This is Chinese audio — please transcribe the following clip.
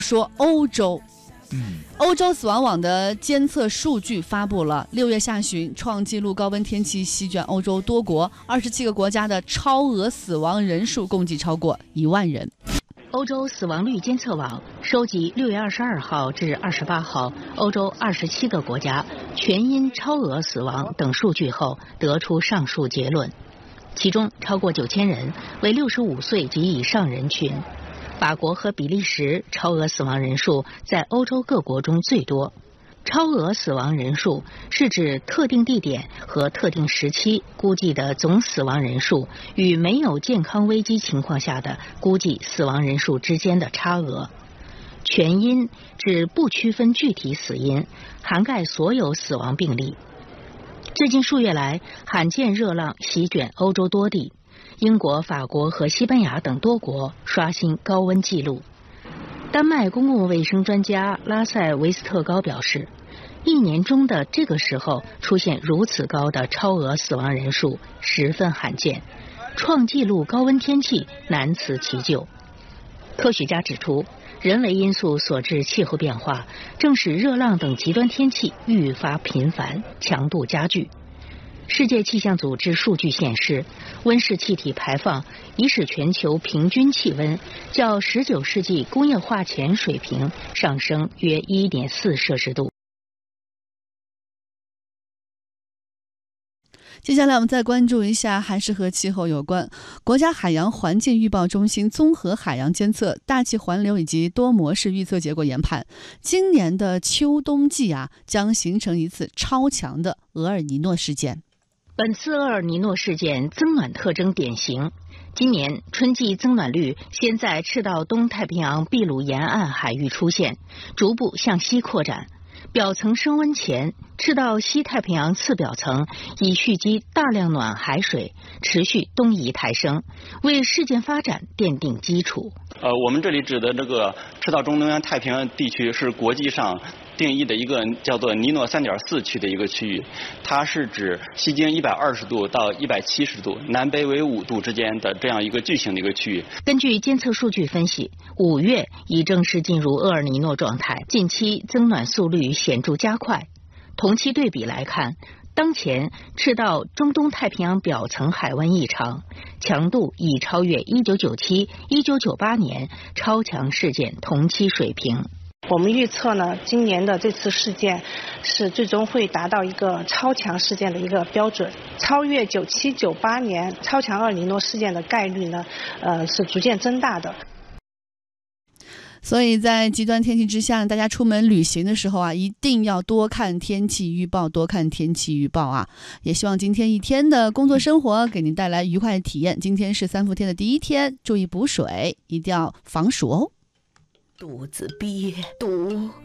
说欧洲。欧洲死亡网的监测数据发布了，6月下旬创纪录高温天气席卷欧洲多国，27个国家的超额死亡人数共计超过1万人。 欧洲死亡率监测网收集6月22号至28号欧洲27个国家全因超额死亡等数据后，得出上述结论。其中超过9000人为65岁及以上人群。法国和比利时超额死亡人数在欧洲各国中最多。超额死亡人数是指特定地点和特定时期估计的总死亡人数与没有健康危机情况下的估计死亡人数之间的差额。全因指不区分具体死因，涵盖所有死亡病例。最近数月来，罕见热浪席卷欧洲多地，英国、法国和西班牙等多国刷新高温纪录。丹麦公共卫生专家拉塞维斯特高表示，1年中的这个时候出现如此高的超额死亡人数十分罕见，创纪录高温天气难辞其咎。科学家指出，人为因素所致气候变化正使热浪等极端天气愈发频繁，强度加剧。世界气象组织数据显示，温室气体排放已使全球平均气温较19世纪工业化前水平上升约 1.4 摄氏度。 接下来我们再关注一下，还是和气候有关。国家海洋环境预报中心综合海洋监测、大气环流以及多模式预测结果研判，今年的秋冬季将形成一次超强的厄尔尼诺事件。 本次厄尔尼诺事件增暖特征典型。今年春季增暖率先在赤道东太平洋秘鲁沿岸海域出现，逐步向西扩展。表层升温前，赤道西太平洋次表层已蓄积大量暖海水，持续东移抬升，为事件发展奠定基础。 我们这里指的这个赤道中东洋太平洋地区是国际上定义的一个叫做尼诺3.4区的一个区域，它是指西经120度到170度，南北纬5度之间的这样一个巨型的一个区域。 根据监测数据分析，5月已正式进入厄尔尼诺状态，近期增暖速率显著加快。同期对比来看，当前赤道中东太平洋表层海温异常，强度已超越1997、1998年超强事件同期水平。 我们预测呢，今年的这次事件是最终会达到一个超强事件的一个标准，超越97、98年超强厄尔尼诺事件的概率呢，是逐渐增大的。 所以在极端天气之下，大家出门旅行的时候一定要多看天气预报，多看天气预报也希望今天一天的工作生活给您带来愉快的体验。今天是3伏天的第1天，注意补水，一定要防暑哦。 肚子憋，堵。